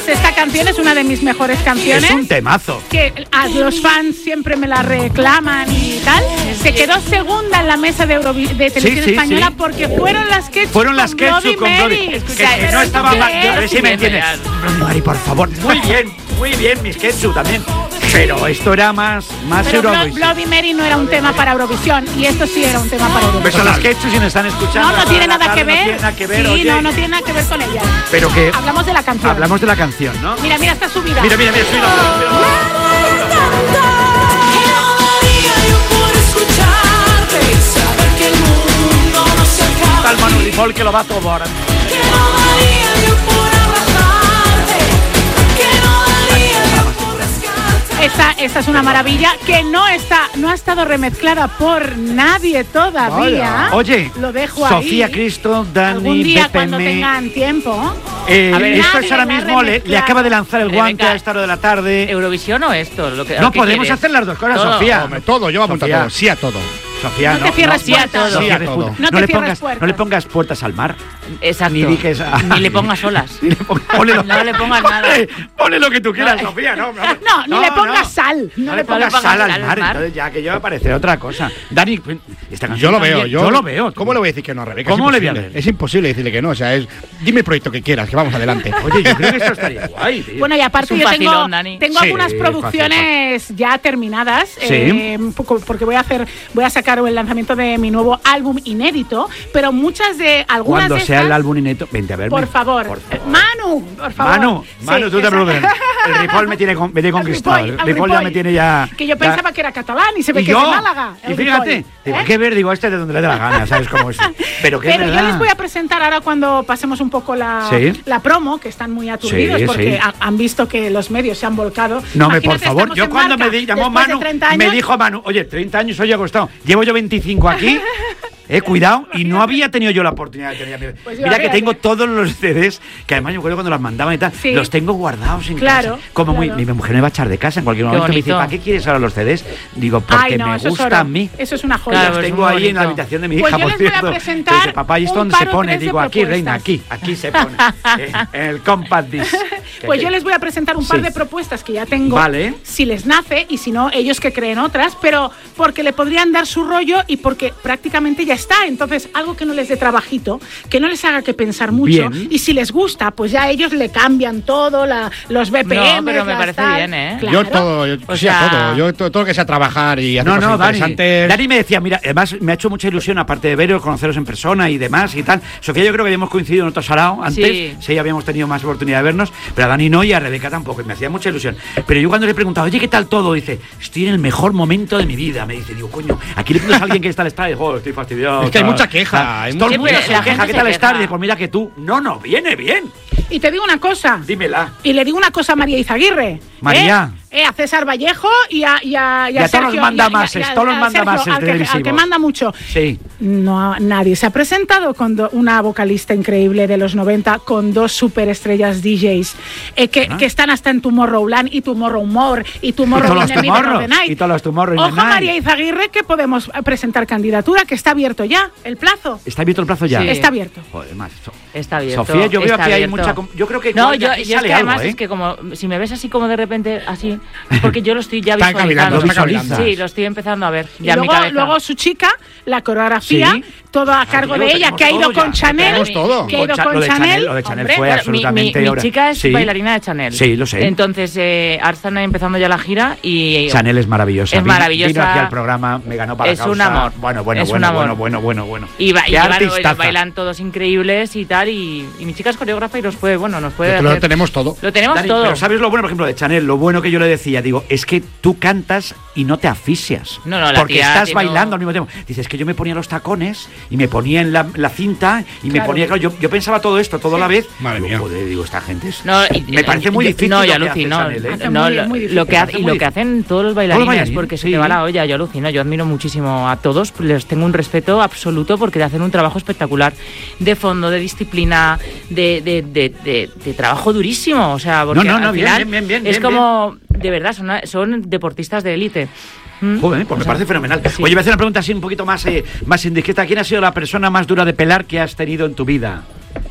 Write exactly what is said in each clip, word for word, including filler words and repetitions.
Pues esta canción es una de mis mejores canciones. Es un temazo. Que a los fans siempre me la reclaman y tal. Se quedó segunda en la mesa de, Eurovi- de televisión Sí, sí, española sí. porque fueron las que Fueron las que Bloody con Bloody. Mary. Es que, Escucha, que no pero estaba ¿qué mal. A ver es? si me entiendes. Bloody Mary, por favor. Muy bien, muy bien, mis Ketchup también. Pero esto era más, más Pero Blo- Eurovisión. Bloody Mary no era un tema para Eurovisión y esto sí era un tema para Eurovisión. Besos a las Ketchup si nos están escuchando. No, no tiene nada que ver. No tiene nada que ver, Sí, oye. no, no tiene nada que ver con ella. Pero que Hablamos de la canción. hablamos de la canción, ¿no? Mira, mira esta subida. Mira, mira, mira, subida, subida. Tal Manu Ripoll que lo va todo ahora. Esta, esta es una maravilla que no está, no ha estado remezclada por nadie todavía. Vaya. Oye, lo dejo Sofía ahí. Cristo, Dani, Algún día B P cuando M. tengan tiempo. Eh, A ver, esto nadie es ahora la ha mismo, le, le remezclado. acaba de lanzar el guante Rebeca, a esta hora de la tarde. ¿Eurovisión o esto? Lo que, No ¿qué podemos quieres? hacer las dos cosas, Todo. Sofía. Hombre, todo, yo apunto a Sofía. todo, sí a todo. Sofía, No no, te cierres no, puertas. no, Sí a cierres todo. puertas. No No, te le cierres pongas, puertas. no le pongas puertas al mar. Exacto. Ni dijes a- Ni le pongas olas. Ni le pongas- ponle lo- No le pongas nada. Ponle, ponle lo que tú quieras, No. Sofía. No, no, No, ni le pongas sal. No, No le le pongas pongas sal sal al al mar. mar. Entonces ya que yo me parece otra cosa. Dani, esta canción Yo lo veo, también- yo, yo lo veo. ¿Cómo le voy a decir que no a Rebeca? ¿Cómo es le voy a imposible. decir? Es imposible decirle que no. O sea, es. Dime el proyecto que quieras, que vamos adelante. Oye, yo creo que esto estaría guay, tío. Bueno, y aparte Es un yo tengo, facilón, Dani. tengo Sí, algunas fácil, producciones ya terminadas, Sí. eh, poco- porque voy a hacer, voy a sacar el lanzamiento de mi nuevo álbum inédito, pero muchas de algunas Cuando de sea estas, el álbum inédito, vente a verme. por favor, Por favor. Manu, por favor. Manu, Sí, Manu, tú te esa- preocupes. El Ripoll me tiene, con- me tiene El conquistado. Ripoll, El el Ripoll ya Ripoll. me tiene ya. Que yo ya- pensaba que era catalán y se ve ¿Y que yo? es de Málaga. Y el fíjate, Ripoll, digo, ¿eh? hay que ver, digo, este de donde le dé la gana, ¿sabes cómo es? Pero que Pero es yo verdad. les voy a presentar ahora cuando pasemos un poco la, Sí. la promo, que están muy aturdidos Sí, porque sí. ha- han visto que los medios se han volcado. No, me, por Imagínate, favor, estamos yo en cuando me Marca di- llamó después de Manu, treinta me años. dijo Manu, oye, treinta años hoy ha costado, llevo yo veinticinco aquí, eh, cuidado, y no había tenido yo la oportunidad de tener. Pues Mira que imagínate. tengo todos los C Ds, que además yo recuerdo cuando las mandaban y tal, Sí. los tengo guardados en Claro, casa. Como claro. muy, mi mujer me va a echar de casa en cualquier Qué momento, me dice, bonito. ¿para qué quieres ahora los C Ds? Digo, porque Ay, no, me eso es gusta oro. a mí. Eso es una joya. Claro, Los es tengo muy ahí en la bonito. habitación de mi Pues hija, yo por les voy a cierto. presentar Dice, papá, ¿y esto un dónde se par o pone? tres de Digo, aquí, reina, propuestas. aquí, aquí se pone. eh, en el compact disc. Pues yo les voy a presentar un par Sí. de propuestas que ya tengo, Vale. si les nace, y si no, ellos que creen otras, pero porque le podrían dar su rollo y porque prácticamente ya está. Entonces, algo que no les dé trabajito, que no les haga que pensar mucho, Bien. y si les gusta, pues ya ellos le cambian todo, la, los B P M. No, pero me parece bien, ¿eh? Yo todo, yo, O sí a sea- todo. Yo todo, todo lo que sea trabajar y hacer No, cosas no, Dani. interesantes. Dani me decía, mira, además me ha hecho mucha ilusión, aparte de veros, conoceros en persona y demás y tal. Sofía, yo creo que habíamos coincidido en otro sarao antes. Sí. Sí, habíamos tenido más oportunidad de vernos, pero a Dani no y a Rebeca tampoco. Y me hacía mucha ilusión. Pero yo cuando le he preguntado, oye, ¿qué tal todo? Dice, estoy en el mejor momento de mi vida. Me dice, digo, coño, aquí le preguntas a alguien que está al estadio, joder, estoy fastidiado. Es que hay tal, mucha queja, tal. hay Todo el mucha- mundo se Siempre la queja, gente ¿qué se tal está? queja. Y dice, pues mira que tú, no, no, viene bien. Y te digo una cosa. Dímela. Y le digo una cosa a María Izaguirre. María. ¿eh? Eh, a César Vallejo y a, y a, y Y a todos los Sergio, mandamases, y a- y a- todos los a Sergio, mandamases al que, al televisivos. que manda mucho. Sí. No, nadie se ha presentado con do- una vocalista increíble de los noventa con dos superestrellas D Js eh, que, Ah. que están hasta en Tomorrowland y Tomorrowmore y Y todos Tomorrow los in the Middle of the Tomorrows, Night. y todos los Tomorrow in the Ojo, Night. María Izaguirre, que podemos eh, presentar candidatura, que está abierto ya el plazo. ¿Está abierto el plazo ya? Sí. Está abierto. Joder, más. Está abierto. Sofía, yo veo está que hay abierto. mucha com- yo creo que No, igual de yo, aquí yo es sale que además algo, ¿eh? es que como si me ves así como de repente así, porque yo lo estoy ya Está visualizando. cavilando, Lo está visualiza. cavilando. Sí, lo estoy empezando a ver Y ya en mi luego, cabeza. luego su chica, la coreografía, Sí. todo a cargo tío, de ella, tenemos que ha ido todo ya, con Chanel. tenemos todo. Que ha ido Con Cha- con lo de Chanel. Chanel, lo de Chanel Hombre, fue Bueno, mi, absolutamente mi- mi obra. chica es Sí. bailarina de Chanel. Sí, lo sé. Entonces, eh, ahora están empezando ya la gira y... Chanel es maravillosa. Es Vino- maravillosa. Vino aquí al programa, me ganó para Es la causa. un amor. Bueno, bueno, Es un bueno, amor. bueno, bueno, bueno, bueno. Y, ba- y Qué llevan- artistaza. bailan todos increíbles y tal. Y, y mi chica es coreógrafa y nos puede, bueno, nos puede Lo hacer- tenemos todo. Lo tenemos Dani, todo. pero ¿sabes lo bueno, por ejemplo, de Chanel? Lo bueno que yo le decía, digo, es que tú cantas y no te asfixias. No, no, la porque tía estás tiene- bailando al mismo tiempo. Dices, que yo me ponía los tacones y me ponía en la, la cinta y me Claro. ponía... Claro, yo, yo pensaba todo esto, todo a la vez. Madre Digo, mía. joder, digo, esta gente es... No, y- me parece muy yo- difícil No, lo yo que hace alucino. Chanel, ¿eh? Hace No, muy- lo, muy difícil. lo que hace, Hace y muy lo que difícil. hacen todos los bailarines, bailarines, porque se sí. te va la olla, yo alucino. Yo admiro muchísimo a todos, les tengo un respeto absoluto porque hacen un trabajo espectacular de fondo, de disciplina, de, de, de, de- de trabajo durísimo. O sea, porque No, no, no, al bien, final bien, bien, bien, es bien, como, de verdad, son, son deportistas de élite. ¿Mm? Joder, pues me parece fenomenal. sí. Oye, voy a hacer una pregunta así un poquito más, eh, más indiscreta. ¿Quién ha sido la persona más dura de pelar que has tenido en tu vida?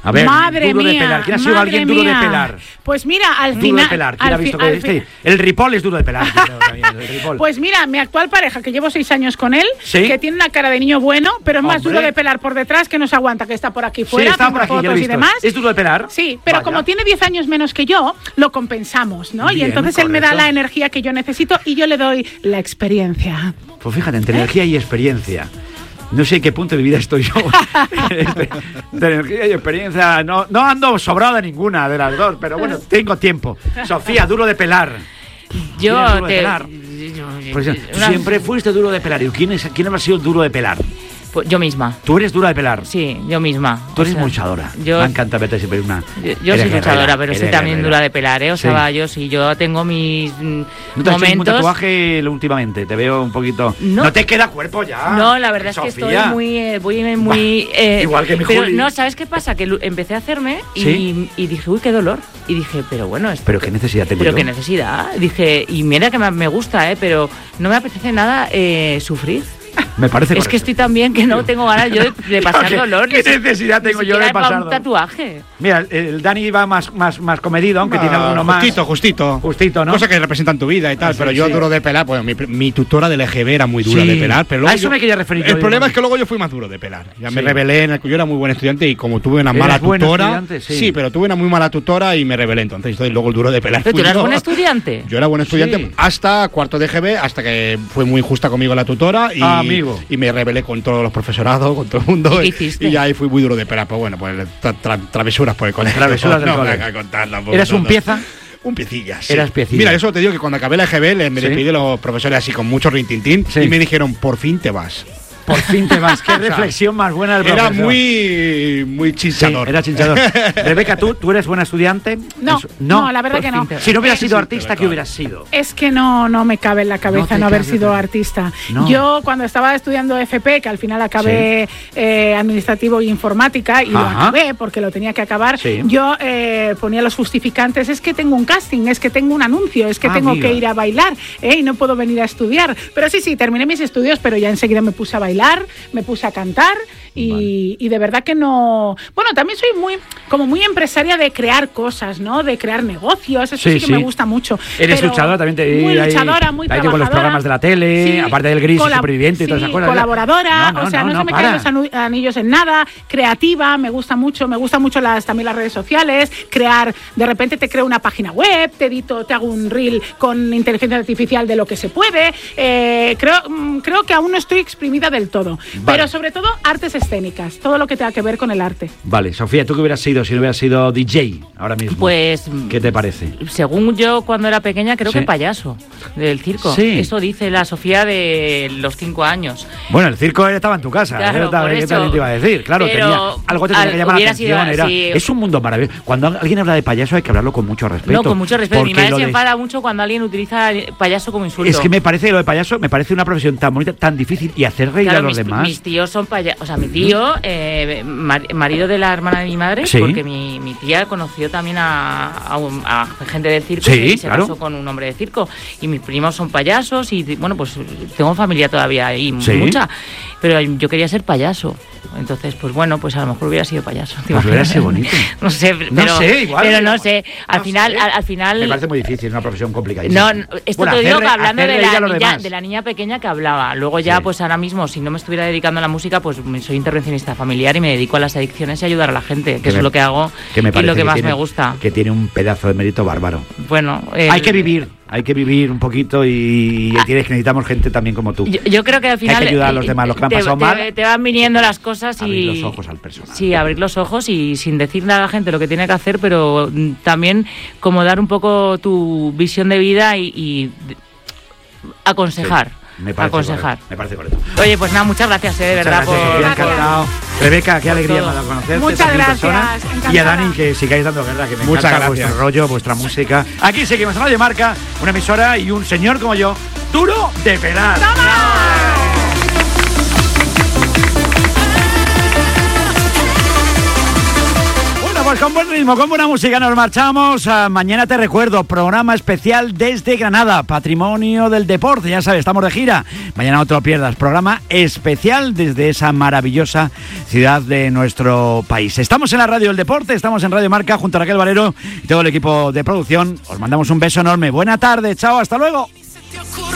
A ver, madre duro mía, de pelar. ¿Quién ha sido alguien duro mía. de pelar? Pues mira, al Duro final... de pelar. ¿Quién al ha visto fi- que al este? fi- El Ripoll es duro de pelar. Yo creo también, el Ripoll. Pues mira, mi actual pareja, que llevo seis años con él, ¿Sí? que tiene una cara de niño bueno, pero es más Hombre. duro de pelar por detrás, que no se aguanta, que está por aquí Sí, fuera, está haciendo por aquí, yo lo he fotos y visto. demás. ¿Es duro de pelar? Sí, pero Vaya. como tiene diez años menos que yo, lo compensamos, ¿no? y Bien, entonces él me da correcto. la energía que yo necesito y yo le doy la experiencia. Pues fíjate, entre energía y experiencia. No sé en qué punto de mi vida estoy yo. Este, de energía y experiencia. No, no ando sobrado de ninguna de las dos, pero bueno, tengo tiempo. Sofía, duro de pelar. ¿Quién es Yo duro de te. pelar? yo- Pues, una- siempre fuiste duro de pelar. ¿Y quién, es, quién ha sido duro de pelar? pues yo misma. Tú eres dura de pelar. Sí, yo misma. Tú O eres sea, luchadora. Yo, Me encanta verte siempre una. yo, yo Eres soy luchadora, guerrera, pero soy eres también guerrera. dura de pelar, ¿eh? O Sí. sea, yo sí, yo tengo mis mm, ¿No te has hecho ningún momentos. tatuaje últimamente? Te veo un poquito. No. No te queda cuerpo ya. No, la verdad es que Sofía. estoy muy, eh, muy, muy eh, igual que mi pero Juli. no, ¿sabes qué pasa? Que lu- empecé a hacerme y, ¿Sí? y dije, uy, qué dolor. Y dije, pero bueno, es Pero qué necesidad tengo pero yo. qué necesidad. Dije, y mira que me, me gusta, ¿eh? Pero no me apetece nada eh, sufrir. Me parece Es que correcto. estoy tan bien que no tengo ganas yo de, de pasar ¿Qué- dolor. qué ni si- necesidad ni tengo yo siquiera de para pasar un tatuaje. Mira, el, el Dani va más, más, más comedido, aunque tiene Ah, alguno más. Justito, justito. Justito, ¿no? Cosas que representan tu vida y tal, Ah, sí, pero yo sí. duro de pelar, bueno, mi, mi tutora del E G B era muy dura Sí. de pelar, pero A luego eso yo- me quería referir yo, El digo, problema bueno. es que luego yo fui más duro de pelar. Ya me Sí. rebelé, en el, yo era muy buen estudiante y como tuve una ¿Eras mala buen tutora, estudiante? Sí. pero tuve una muy mala tutora y me rebelé, entonces entonces luego el duro de pelar. ¿Pero tú fui eras yo. buen estudiante? Yo era buen estudiante Sí. hasta cuarto de E G B, hasta que fue muy injusta conmigo la tutora y, Ah, amigo. y me rebelé con todos los profesorados, con todo el mundo. ¿Qué y, hiciste? y ya ahí fui muy duro de pelar. Pues bueno, pues tra- tra- travesuras por el colegio. Travesuras del no, cole. me haga contar tampoco ¿Eras un todo. pieza? Un piecilla, sí. Eras piecilla. Mira, eso te digo que cuando acabé la E G B le- me Sí. despidí de los profesores así con mucho rintintín Sí. y me dijeron, por fin te vas. Por fin te vas. Qué O sea, reflexión más buena del Era profesor. muy, muy Sí, chinchador. era chinchador. Rebeca, ¿tú, ¿tú eres buena estudiante? No, Eso- no, la verdad por que fin no. te vas. Si no hubieras Sí, sido sí, artista, pero ¿qué claro. hubieras sido? Es que no, no me cabe en la No cabeza te no, haber cabe, sido pero- artista. No. Yo cuando estaba estudiando F P, que al final acabé eh, administrativo e informática, y lo Ajá. acabé porque lo tenía que acabar, Sí. yo eh, ponía los justificantes, es que tengo un casting, es que tengo un anuncio, es que Ah, tengo amiga. que ir a bailar eh, y no puedo venir a estudiar. Pero sí, sí, terminé mis estudios, pero ya enseguida me puse a bailar, me puse a cantar y, y de verdad que no... Bueno, también soy muy como muy empresaria de crear cosas, ¿no? De crear negocios, eso Sí, sí, que sí. me gusta mucho. Eres Pero luchadora, también te Muy ahí- luchadora, muy ahí con los trabajadora. programas de la tele, aparte del Gris y colab- Superviviente y todas sí, esas cosas. colaboradora, No, no, o sea, no, no, no se me para. caen los anu- anillos en nada, creativa, me gusta mucho, me gustan mucho las, también las redes sociales, crear, de repente te creo una página web, te edito, te hago un reel con inteligencia artificial de lo que se puede, eh, creo, mm, creo que aún no estoy exprimida del todo, Vale. pero sobre todo artes escénicas, todo lo que tenga que ver con el arte. Vale, Sofía, ¿tú qué hubieras sido si no hubieras sido D J ahora mismo? Pues ¿Qué te parece? según yo cuando era pequeña creo Sí. que payaso del circo. Sí. Eso dice la Sofía de los cinco años. Bueno, el circo estaba en tu casa. Claro, ¿eh? ¿Qué por ¿Qué eso. también te iba a decir? Claro, Pero tenía, algo te tenía al- que llamar la hubiera atención. sido Era, así. es un mundo maravilloso. Cuando alguien habla de payaso hay que hablarlo con mucho respeto. No, con mucho respeto. Mi porque madre lo se de- enfada mucho cuando alguien utiliza payaso como insulto. Es que me parece lo de payaso, me parece una profesión tan bonita, tan difícil y hacer reír Claro, a los mis, demás. mis tíos son payasos. O sea, mi tío, eh, mar- marido de la hermana de mi madre, Sí. porque mi, mi tía conoció también a, a un- a gente del circo Sí, y se claro. casó con un hombre de circo. Y mis primos son payasos y, bueno, pues tengo familia todavía ahí, Sí. mucha. Pero yo quería ser payaso. Entonces, pues bueno, pues a lo mejor hubiera sido payaso. ¿te Pues hubiera imaginas? sido bonito. No sé, No pero, sé, igual, pero pero- no sé. Al no final, sé. al, al final. Me parece muy difícil, es una profesión complicadísima. No, no, esto Bueno, te lo digo hacer que re- hablando hacer de reír a la, los niña, demás. de la niña pequeña que hablaba. Luego ya, Sí. pues ahora mismo, si no me estuviera dedicando a la música, pues me- soy intervencionista familiar y me dedico a las adicciones y ayudar a la gente, que, Que eso me- es lo que hago que me y parece lo que, más tiene- me gusta. Que tiene un pedazo de mérito bárbaro. Bueno, el- Hay que vivir, hay que vivir un poquito y, y tienes que necesitamos gente también como tú. Yo, yo creo que al Que hay final que ayudar a los eh, demás, los que han te, pasado te- mal. te van viniendo las cosas y Abrir los ojos al personal. Sí, abrir los ojos y sin decirle a la gente lo que tiene que hacer, pero mm, también como dar un poco tu visión de vida y, y d- aconsejar. Sí, me parece aconsejar. correcto, me parece correcto. Oye, pues nada, muchas gracias, eh, de Muchas verdad, gracias, por, Sofía, por- encantado. Rebeca, qué alegría todo. me ha dado conocerte. Muchas también en gracias, persona. Y a encantada. Dani, que sigáis dando guerra, que me Muchas encanta gracias. vuestro rollo, vuestra música. Aquí seguimos en Radio Marca, una emisora y un señor como yo, duro de pelar. Bueno, pues con buen ritmo, con buena música nos marchamos. Uh, mañana te recuerdo, programa especial desde Granada, Patrimonio del Deporte. Ya sabes, estamos de gira. Mañana no te lo pierdas, programa especial desde esa maravillosa ciudad de nuestro país. Estamos en la Radio del Deporte, estamos en Radio Marca junto a Raquel Valero y todo el equipo de producción. Os mandamos un beso enorme. Buena tarde, chao, hasta luego.